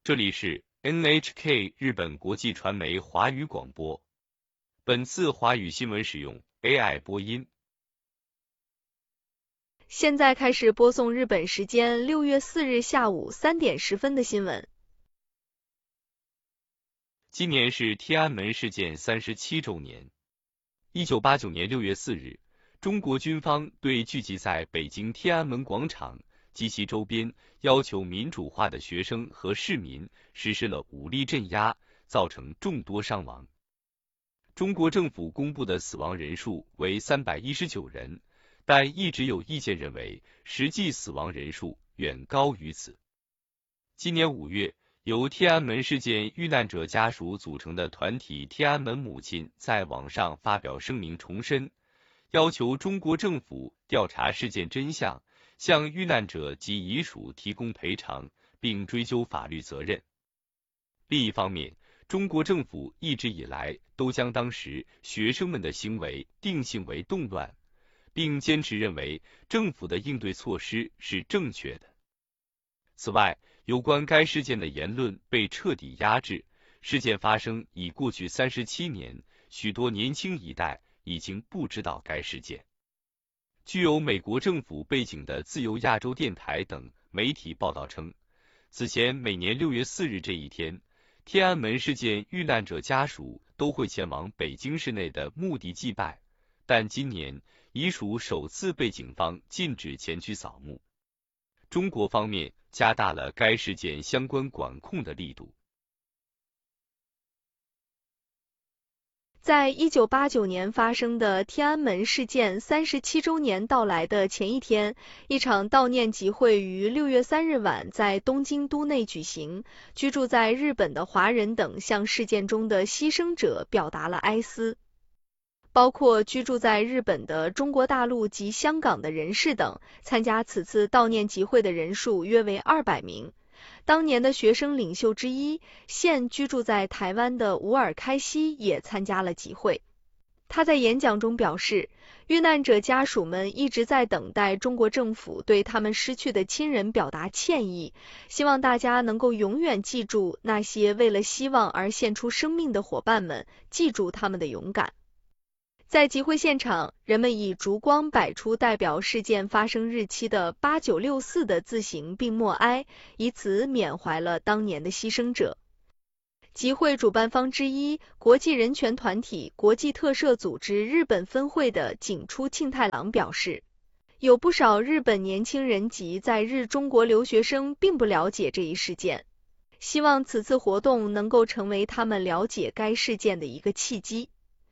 这里是 NHK 日本国际传媒华语广播。本次华语新闻使用 AI 播音。 现在开始播送日本时间6月4日下午3点10分的新闻。 今年是天安门事件37周年。1989年6月4日，中国军方对聚集在北京天安门广场及其周边要求民主化的学生和市民实施了武力镇压，造成众多伤亡。中国政府公布的死亡人数为319人，但一直有意见认为实际死亡人数远高于此。今年5月，由天安门事件遇难者家属组成的团体天安门母亲在网上发表声明，重申要求中国政府调查事件真相，向遇难者及遗属提供赔偿，并追究法律责任。另一方面，中国政府一直以来都将当时学生们的行为定性为动乱，并坚持认为政府的应对措施是正确的。此外，有关该事件的言论被彻底压制。事件发生已过去37年，许多年轻一代已经不知道该事件。具有美国政府背景的自由亚洲电台等媒体报道称，此前每年6月4日这一天，天安门事件遇难者家属都会前往北京市内的墓地祭拜，但今年遗属首次被警方禁止前去扫墓。中国方面加大了该事件相关管控的力度。 在1989年发生的天安门事件37周年到来的前一天，一场悼念集会于6月3日晚在东京都内举行。居住在日本的华人等向事件中的牺牲者表达了哀思，包括居住在日本的中国大陆及香港的人士等。参加此次悼念集会的人数约为200名。当年的学生领袖之一，现居住在台湾的吴尔开西也参加了集会。他在演讲中表示，遇难者家属们一直在等待中国政府对他们失去的亲人表达歉意，希望大家能够永远记住那些为了希望而献出生命的伙伴们，记住他们的勇敢。在集会现场，人们以烛光摆出代表事件发生日期的8964的字形并默哀，以此缅怀了当年的牺牲者。集会主办方之一，国际人权团体国际特赦组织日本分会的井出庆太郎表示，有不少日本年轻人及在日中国留学生并不了解这一事件，希望此次活动能够成为他们了解该事件的一个契机。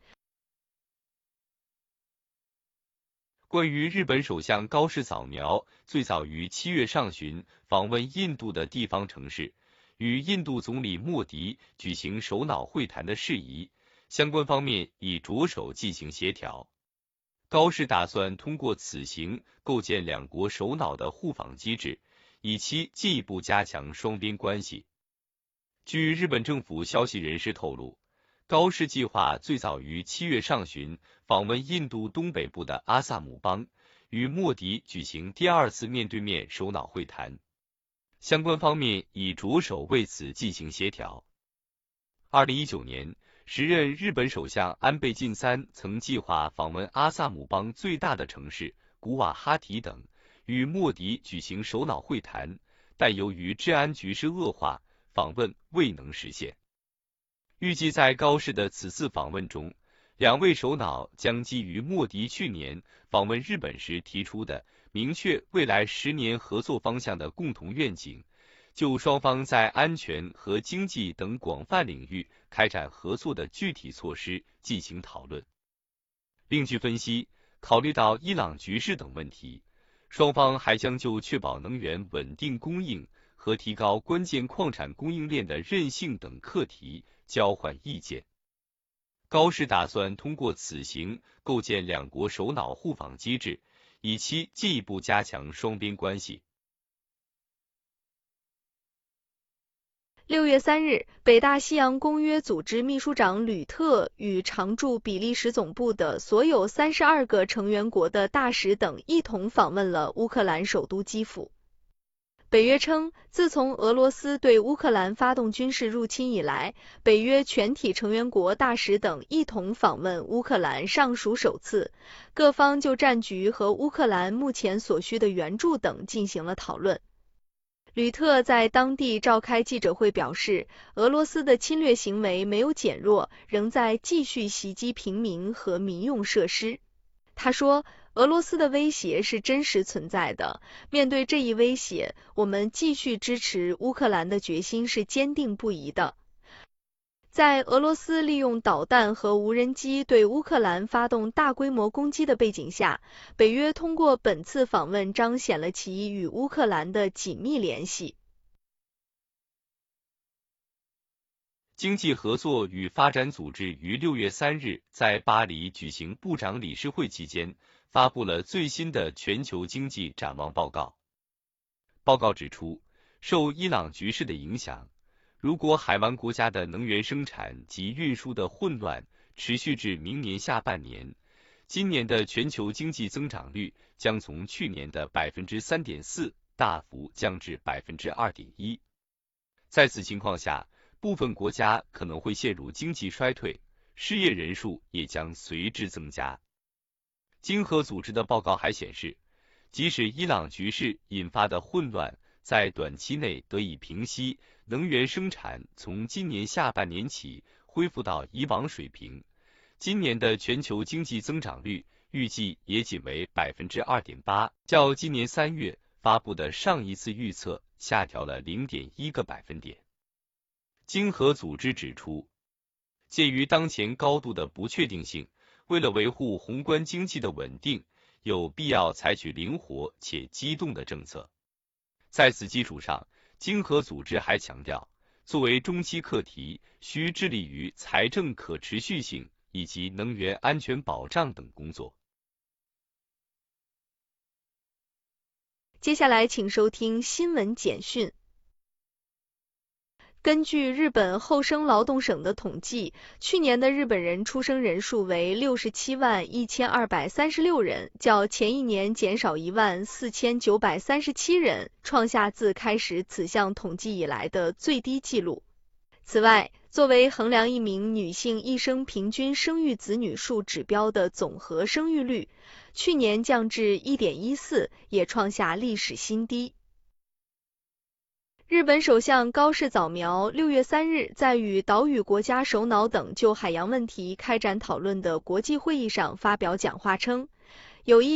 关于日本首相高市早苗最早于7月上旬访问印度的地方城市，与印度总理莫迪举行首脑会谈的事宜，相关方面已着手进行协调。高市打算通过此行构建两国首脑的互访机制，以期进一步加强双边关系。据日本政府消息人士透露，高市计划最早于7月上旬访问印度东北部的阿萨姆邦，与莫迪举行第二次面对面首脑会谈。相关方面已着手为此进行协调。2019年，时任日本首相安倍晋三曾计划访问阿萨姆邦最大的城市古瓦哈提等，与莫迪举行首脑会谈，但由于治安局势恶化，访问未能实现。预计在高市的此次访问中，两位首脑将基于莫迪去年访问日本时提出的明确未来10年合作方向的共同愿景，就双方在安全和经济等广泛领域开展合作的具体措施进行讨论。另据分析，考虑到伊朗局势等问题，双方还将就确保能源稳定供应和提高关键矿产供应链的韧性等课题交换意见。高市打算通过此行构建两国首脑互访机制，以期进一步加强双边关系。 6月3日，北大西洋公约组织秘书长吕特与常驻比利时总部的所有32个成员国的大使等一同访问了乌克兰首都基辅。 北约称，自从俄罗斯对乌克兰发动军事入侵以来，北约全体成员国大使等一同访问乌克兰尚属首次，各方就战局和乌克兰目前所需的援助等进行了讨论。吕特在当地召开记者会表示，俄罗斯的侵略行为没有减弱，仍在继续袭击平民和民用设施。他说，俄罗斯的威胁是真实存在的，面对这一威胁，我们继续支持乌克兰的决心是坚定不移的。在俄罗斯利用导弹和无人机对乌克兰发动大规模攻击的背景下，北约通过本次访问彰显了其与乌克兰的紧密联系。 经济合作与发展组织于6月3日在巴黎举行部长理事会期间，发布了最新的全球经济展望报告。报告指出，受伊朗局势的影响，如果海湾国家的能源生产及运输的混乱持续至明年下半年，今年的全球经济增长率将从去年的 3.4% 大幅降至 2.1%。在此情况下，部分国家可能会陷入经济衰退，失业人数也将随之增加。经合组织的报告还显示，即使伊朗局势引发的混乱在短期内得以平息，能源生产从今年下半年起恢复到以往水平，今年的全球经济增长率预计也仅为 2.8%， 较今年3月发布的上一次预测下调了 0.1个百分点。经合组织指出，鉴于当前高度的不确定性，为了维护宏观经济的稳定，有必要采取灵活且机动的政策。在此基础上，经合组织还强调，作为中期课题，需致力于财政可持续性以及能源安全保障等工作。 接下来请收听新闻简讯。根据日本厚生劳动省的统计，去年的日本人出生人数为671236人，较前一年减少14937人，创下自开始此项统计以来的最低纪录。此外，作为衡量一名女性一生平均生育子女数指标的总和生育率，去年降至 1.14， 也创下历史新低。日本首相高市早苗6月3日在与岛屿国家首脑等就海洋问题开展讨论的国际会议上发表讲话称，有意